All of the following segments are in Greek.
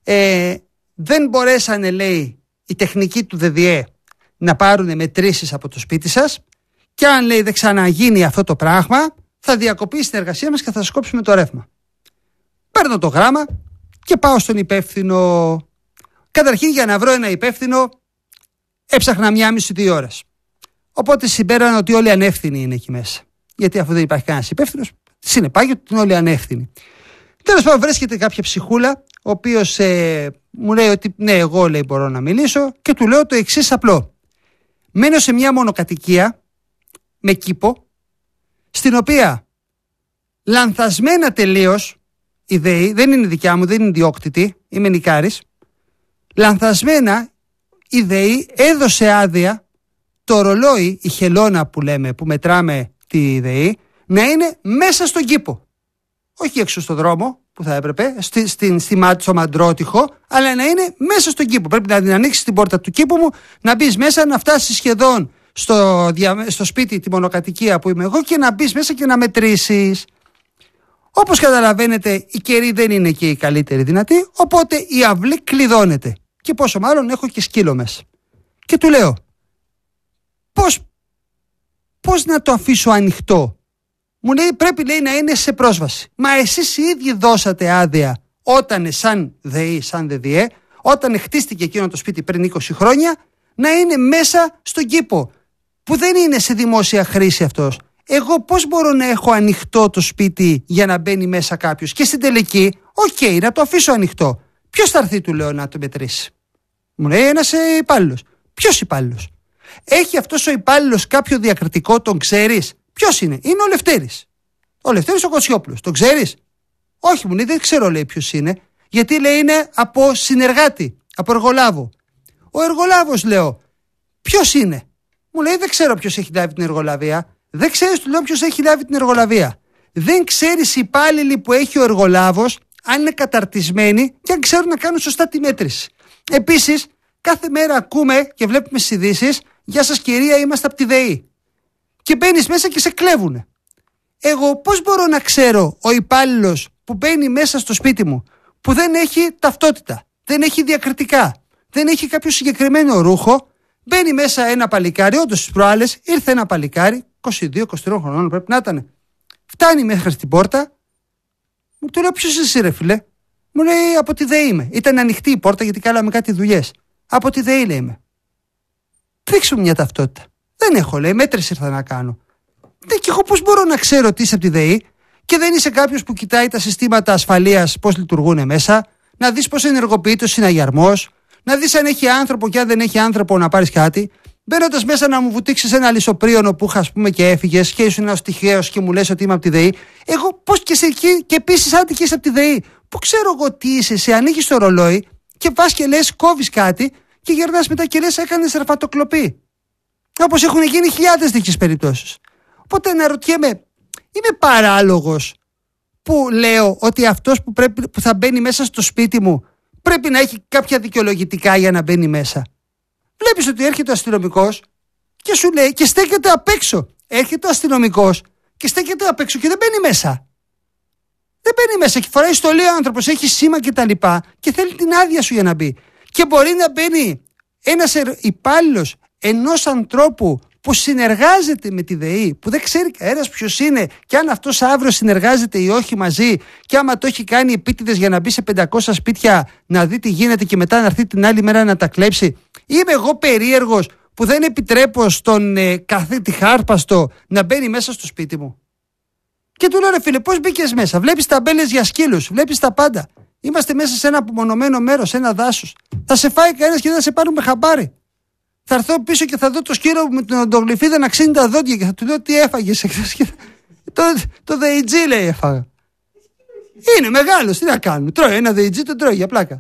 δεν μπορέσανε, λέει, οι τεχνικοί του ΔΔΕ να πάρουν μετρήσεις από το σπίτι σας και αν, λέει, δεν ξαναγίνει αυτό το πράγμα θα διακοπεί η συνεργασία μας και θα σας κόψουμε το ρεύμα. Παίρνω το γράμμα και πάω στον υπεύθυνο. Καταρχήν, για να βρω ένα υπεύθυνο έψαχνα 1,5-2 ώρες. Οπότε συμπέρανα ότι όλοι ανεύθυνοι είναι εκεί μέσα. Γιατί αφού δεν υπάρχει κανένας υπεύθυνος, συνεπάγεται ότι είναι όλοι ανεύθυνοι. Τέλος πάντων, βρίσκεται κάποια ψυχούλα, ο οποίος μου λέει ότι ναι, εγώ, λέει, μπορώ να μιλήσω και του λέω το εξής απλό. Μένω σε μια μονοκατοικία με κήπο, στην οποία λανθασμένα τελείως η ΔΕΗ, δεν είναι δικιά μου, δεν είναι ιδιόκτητη, είμαι νοικάρης, λανθασμένα η ΔΕΗ έδωσε άδεια το ρολόι, η χελώνα που λέμε, που μετράμε τη ΔΕΗ, να είναι μέσα στον κήπο. Όχι έξω στον δρόμο που θα έπρεπε, στο μαντρότυχο, αλλά να είναι μέσα στον κήπο. Πρέπει να την ανοίξεις την πόρτα του κήπου μου, να μπεις μέσα, να φτάσεις σχεδόν στο σπίτι, τη μονοκατοικία που είμαι εγώ και να μπεις μέσα και να μετρήσεις. Όπως καταλαβαίνετε, η καιρή δεν είναι και η καλύτερη δυνατή, οπότε η αυλή κλειδώνεται. Και πόσο μάλλον έχω και σκύλο μέσα. Και του λέω, πώς να το αφήσω ανοιχτό? Μου λέει, πρέπει, λέει, να είναι σε πρόσβαση. Μα εσείς οι ίδιοι δώσατε άδεια όταν σαν ΔΕΗ, σαν ΔΔΕ, όταν χτίστηκε εκείνο το σπίτι πριν 20 χρόνια, να είναι μέσα στον κήπο, που δεν είναι σε δημόσια χρήση αυτός. Εγώ πώς μπορώ να έχω ανοιχτό το σπίτι για να μπαίνει μέσα κάποιος? Και στην τελική, να το αφήσω ανοιχτό. Ποιος θα έρθει, του λέω, να το μετρήσει? Μου λέει, ένας υπάλληλος. Ποιος υπάλληλος? Έχει αυτός ο υπάλληλος κάποιο διακριτικό, τον ξέρεις? Ποιος είναι? Είναι ο Λευτέρης. Ο Λευτέρης ο Κοτσιόπουλος. Τον ξέρεις? Όχι, μου λέει, δεν ξέρω, λέει, ποιος είναι. Γιατί, λέει, είναι από συνεργάτη, από εργολάβο. Ο εργολάβος, λέω, ποιος είναι? Μου λέει, δεν ξέρω ποιος έχει λάβει την εργολαβία. Δεν ξέρεις, του λέω, ποιος έχει λάβει την εργολαβία. Δεν ξέρεις οι υπάλληλοι που έχει ο εργολάβος αν είναι καταρτισμένοι και αν ξέρουν να κάνουν σωστά τη μέτρηση. Επίσης, κάθε μέρα ακούμε και βλέπουμε στις ειδήσεις, γεια σας κυρία, είμαστε από τη ΔΕΗ. Και μπαίνεις μέσα και σε κλέβουνε. Εγώ πώς μπορώ να ξέρω ο υπάλληλος που μπαίνει μέσα στο σπίτι μου, που δεν έχει ταυτότητα, δεν έχει διακριτικά, δεν έχει κάποιο συγκεκριμένο ρούχο, μπαίνει μέσα ένα παλικάρι, όντως στις προάλλες ήρθε ένα παλικάρι, 22-23 χρονών πρέπει να ήταν. Φτάνει μέχρι στην πόρτα, μου του λέω, ποιος είσαι, ρε φίλε? Μου λέει, από τη ΔΕΗ είμαι. Ήταν ανοιχτή η πόρτα γιατί κάναμε κάτι δουλειές. Από τη ΔΕΗ, λέει, είμαι. Δείξου μου μια ταυτότητα. Δεν έχω, λέει, μέτρηση ήρθα να κάνω. Και εγώ πώς μπορώ να ξέρω ότι είσαι από τη ΔΕΗ και δεν είσαι κάποιος που κοιτάει τα συστήματα ασφαλείας, πώς λειτουργούν μέσα, να δεις πώς ενεργοποιείται ο συναγερμός, να δεις αν έχει άνθρωπο και αν δεν έχει άνθρωπο να πάρεις κάτι. Μπαίνοντας μέσα να μου βουτήξεις ένα λησοπρίωνο που είχα, ας πούμε, και έφυγες και ήσουν ένας τυχαίος και μου λες ότι είμαι από τη ΔΕΗ. Εγώ πώς και σε εκεί, και επίσης άντε και είσαι από τη ΔΕΗ. Πού ξέρω εγώ τι είσαι? Σε ανοίγεις το ρολόι και πας και λες, κόβεις κάτι και γυρνάς μετά και λες, έκανες ρεφατοκλοπή. Όπως έχουν γίνει χιλιάδες τέτοιες περιπτώσεις. Οπότε αναρωτιέμαι, είμαι παράλογος που λέω ότι αυτός που θα μπαίνει μέσα στο σπίτι μου πρέπει να έχει κάποια δικαιολογητικά για να μπαίνει μέσα? Βλέπεις ότι έρχεται ο αστυνομικός και σου λέει και στέκεται απ' έξω. Έρχεται ο αστυνομικός και στέκεται απ' έξω και δεν μπαίνει μέσα. Δεν μπαίνει μέσα και φοράει στολή ο άνθρωπος, έχει σήμα κτλ. Και θέλει την άδεια σου για να μπει. Και μπορεί να μπαίνει ένας υπάλληλος ενός ανθρώπου που συνεργάζεται με τη ΔΕΗ, που δεν ξέρει κανένας ποιος είναι και αν αυτός αύριο συνεργάζεται ή όχι μαζί, και άμα το έχει κάνει επίτηδες για να μπει σε 500 σπίτια να δει τι γίνεται και μετά να έρθει την άλλη μέρα να τα κλέψει. Είμαι εγώ περίεργος που δεν επιτρέπω στον καθήτη χάρπαστο να μπαίνει μέσα στο σπίτι μου? Και του λέω, ρε φίλε, πώς μπήκες μέσα? Βλέπεις ταμπέλες για σκύλους, βλέπεις τα πάντα. Είμαστε μέσα σε ένα απομονωμένο μέρος, σε ένα δάσος. Θα σε φάει κανένας και δεν θα σε πάρουμε χαμπάρι. Θα έρθω πίσω και θα δω το σκύλο με την οντογλυφίδα να ξύνει τα δόντια και θα του λέω, τι έφαγες? Το ΔΕΙΤΖΙ, λέει, έφαγα. Είναι μεγάλος, τι να κάνουμε? Τρώει ένα ΔΕΙΤΖΙ, τον τρώει για πλάκα.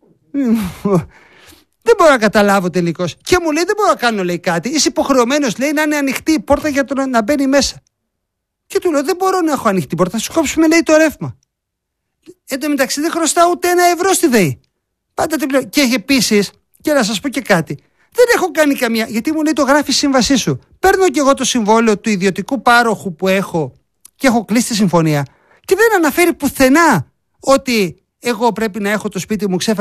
Δεν μπορώ να καταλάβω τελικώς. Και μου λέει, δεν μπορώ να κάνω, λέει, κάτι. Είσαι υποχρεωμένος, λέει, να είναι ανοιχτή η πόρτα για να μπαίνει μέσα. Και του λέω, δεν μπορώ να έχω ανοιχτή πόρτα. Θα σου κόψουμε, λέει, το ρεύμα. Εν τω μεταξύ δεν χρωστάω ούτε €1 στη ΔΕΗ. Πάντα την πλέον. Και επίσης, και να σας πω και κάτι. Δεν έχω κάνει καμία. Γιατί μου λέει, το γράφει η σύμβασή σου. Παίρνω και εγώ το συμβόλαιο του ιδιωτικού πάροχου που έχω και έχω κλείσει τη συμφωνία. Και δεν αναφέρει πουθενά ότι εγώ πρέπει να έχω το σπίτι μου